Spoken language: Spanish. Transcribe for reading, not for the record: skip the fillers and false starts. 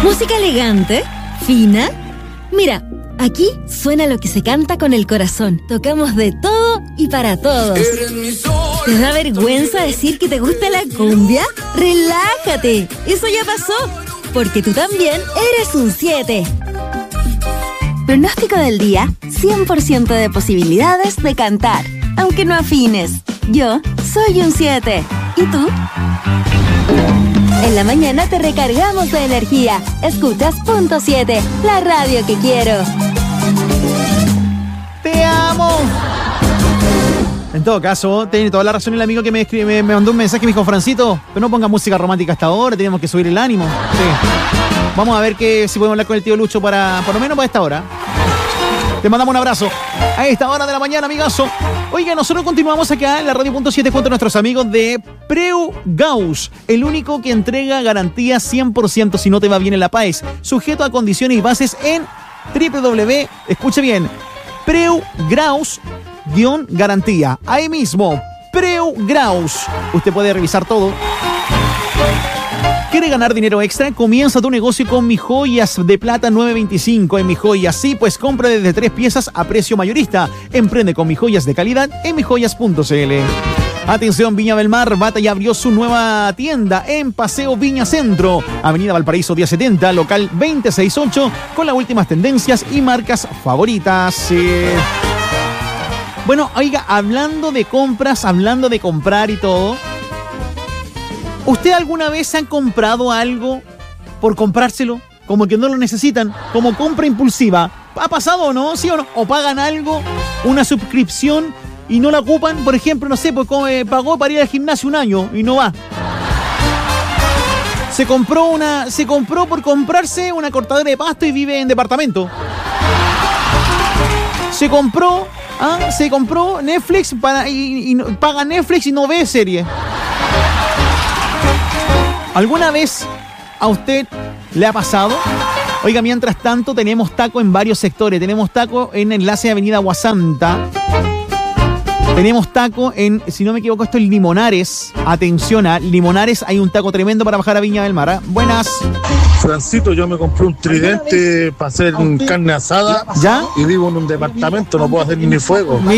Música elegante, fina. Mira, aquí suena lo que se canta con el corazón. Tocamos de todo y para todos. ¿Te da vergüenza decir que te gusta la cumbia? ¡Relájate! Eso ya pasó, porque tú también eres un 7. Pronóstico del día, 100% de posibilidades de cantar, aunque no afines. Yo soy un 7. ¿Y tú? En la mañana te recargamos de energía. Escuchas Punto 7, la radio que quiero. ¡Te amo! En todo caso, tiene toda la razón el amigo que me mandó un mensaje y me dijo: Francito, pero no ponga música romántica hasta ahora, tenemos que subir el ánimo. Sí. Vamos a ver si podemos hablar con el tío Lucho por lo menos para esta hora. Te mandamos un abrazo a esta hora de la mañana, amigazo. Oiga, nosotros continuamos acá en la Radio Punto 7 junto a nuestros amigos de Preu Gauss, el único que entrega garantía 100% si no te va bien en la PAES, sujeto a condiciones y bases en escuche bien, Preu Gauss-garantía. Ahí mismo, Preu Gauss. Usted puede revisar todo. ¿Quiere ganar dinero extra? Comienza tu negocio con Mi Joyas de Plata 925 en Mi Joyas. Sí, pues compra desde 3 piezas a precio mayorista. Emprende con Mi Joyas de calidad en mijoyas.cl. Atención, Viña del Mar, Bata ya abrió su nueva tienda en Paseo Viña Centro, Avenida Valparaíso 1070, local 268, con las últimas tendencias y marcas favoritas. Bueno, oiga, hablando de compras, hablando de comprar y todo, ¿usted alguna vez ha comprado algo por comprárselo? Como que no lo necesitan, como compra impulsiva. ¿Ha pasado o no? ¿Sí o no? ¿O pagan algo, una suscripción y no la ocupan? Por ejemplo, no sé, pues pagó para ir al gimnasio un año y no va. Se compró por comprarse una cortadora de pasto y vive en departamento. Se compró Netflix y paga Netflix y no ve serie. ¿Alguna vez a usted le ha pasado? Oiga, mientras tanto tenemos taco en varios sectores. Tenemos taco en enlace de Avenida Guasanta. Tenemos taco en, si no me equivoco, esto es Limonares. Atención, a Limonares hay un taco tremendo para bajar a Viña del Mar, ¿eh? Buenas. Francito, yo me compré un tridente para hacer carne asada. ¿Ya? Y vivo en un departamento, no puedo hacer ni fuego.